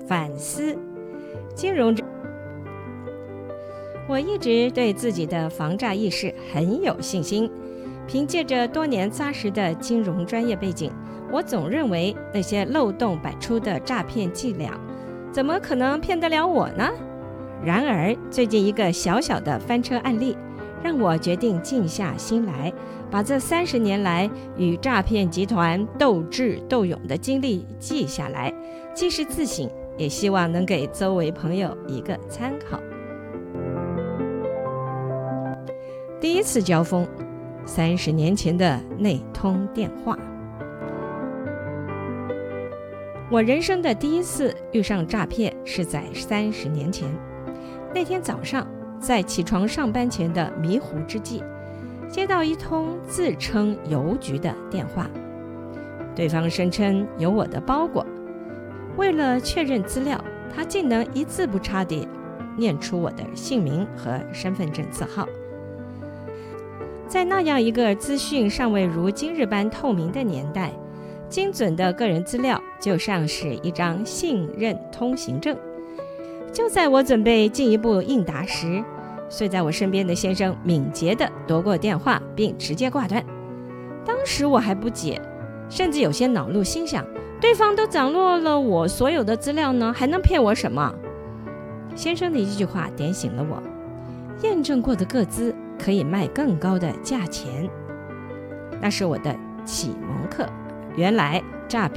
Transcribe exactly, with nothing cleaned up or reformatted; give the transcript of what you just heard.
反思金融。我一直对自己的防诈意识很有信心，凭借着多年扎实的金融专业背景，我总认为那些漏洞百出的诈骗伎俩怎么可能骗得了我呢？然而最近一个小小的翻车案例让我决定静下心来，把这三十年来与诈骗集团斗智斗勇的经历记下来，既是自省，也希望能给周围朋友一个参考。第一次交锋，三十年前的那通电话。我人生的第一次遇上诈骗是在三十年前。那天早上，在起床上班前的迷糊之际，接到一通自称邮局的电话，对方声称有我的包裹。为了确认资料，他竟能一字不差地念出我的姓名和身份证字号。在那样一个资讯尚未如今日般透明的年代，精准的个人资料就像是一张信任通行证。就在我准备进一步应答时，睡在我身边的先生敏捷地夺过电话并直接挂断。当时我还不解，甚至有些恼怒，心想对方都掌握了我所有的资料呢，还能骗我什么？先生的一句话点醒了我，验证过的个资可以卖更高的价钱。那是我的启蒙课，原来诈骗